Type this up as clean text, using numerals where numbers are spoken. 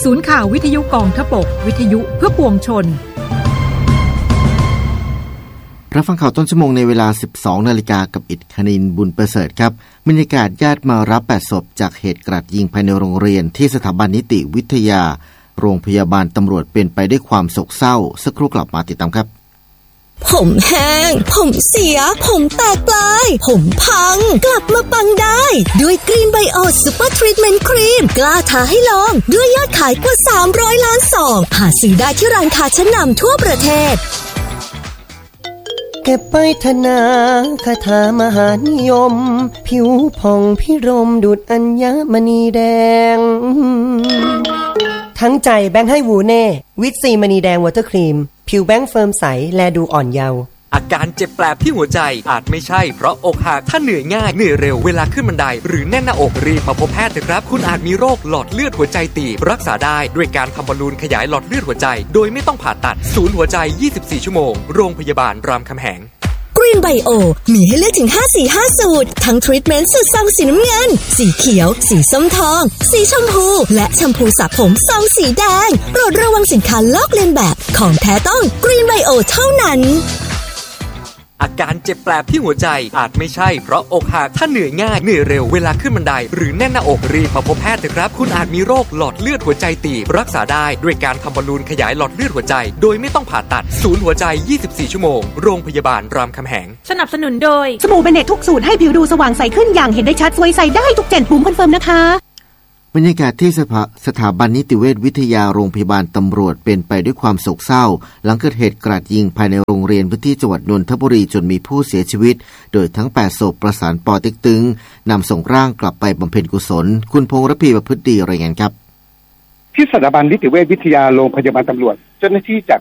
ศูนย์ข่าววิทยุกองทพบกวิทยุเพื่อปวงชนรับฟังข่าวต้นชั่วโมงในเวลา 12 นาฬิกากับอิฐคณินบุญประเสริฐครับบรรยากาศญาติมารับ8ศพจากเหตุกราดยิงภายในโรงเรียนที่สถาบันนิติวิทยาโรงพยาบาลตำรวจเป็นไปด้วยความโศกเศร้าสักครู่กลับมาติดตามครับผมแห้งผมเสียผมแตกปลายผมพังกลับมาปังได้ด้วยกรีนไบโอซูเปอร์ทรีทเมนต์ครีมกล้าท้าให้ลองด้วยยอดขายกว่า300 ล้านซองหาซื้อได้ที่ร้านค้าชั้นนำทั่วประเทศเก็บไปธนาคาถามหานิยมผิวผ่องพิรมดุจอัญมณีแดงทั้งใจแบงค์ให้วูเน่วิตซีมณีแดงวอเตอร์ครีมผิวแบงค์เฟิร์มใสและดูอ่อนเยาว์อาการเจ็บแปลบที่หัวใจอาจไม่ใช่เพราะอกหักถ้าเหนื่อยง่ายเหนื่อยเร็วเวลาขึ้นบันไดหรือแน่นหน้าอกรีบมาพบแพทย์เถอะครับคุณอาจมีโรคหลอดเลือดหัวใจตีบรักษาได้ด้วยการทำบอลลูนขยายหลอดเลือดหัวใจโดยไม่ต้องผ่าตัดศูนย์หัวใจ24ชั่วโมงโรงพยาบาลรามคำแหงกรีนไบโอมีให้เลือกถึง5สูตรทั้งทรีทเมนต์สูตรซองสีน้ำเงินสีเขียวสีส้มทองสีชมพูและแชมพูสระผมซองสีแดงโปรดระวังสินค้าลอกเลียนแบบของแท้ต้องกรีนไบโอเท่านั้นอาการเจ็บแปลบที่หัวใจอาจไม่ใช่เพราะอกหักถ้าเหนื่อยง่ายเหนื่อยเร็วเวลาขึ้นบันไดหรือแน่นหน้าอกรีบมาพบแพทย์เถอะครับคุณอาจมีโรคหลอดเลือดหัวใจตีบรักษาได้ด้วยการทำบอลลูนขยายหลอดเลือดหัวใจโดยไม่ต้องผ่าตัดศูนย์หัวใจ24ชั่วโมงโรงพยาบาลรามคำแหงสนับสนุนโดยสบู่เบเนตทุกสูตรให้ผิวดูสว่างใสขึ้นอย่างเห็นได้ชัดสวยใสได้ทุก7ปุ่มคอนเฟิร์มนะคะบรรยากาศที่สถาบันนิติเวชวิทยาโรงพยาบาลตำรวจเป็นไปด้วยความโศกเศร้าหลังเกิดเหตุกราดยิงภายในโรงเรียนพื้นที่จังหวัดนนทบุรีจนมีผู้เสียชีวิตโดยทั้ง8ศพประสานป.เต็กตึงนำส่งร่างกลับไปบำเพ็ญกุศลคุณพงษ์ระพีประพฤติดีรายงานครับที่สถาบันนิติเวชวิทยาโรงพยาบาลตำรวจเจ้าหน้าที่จาก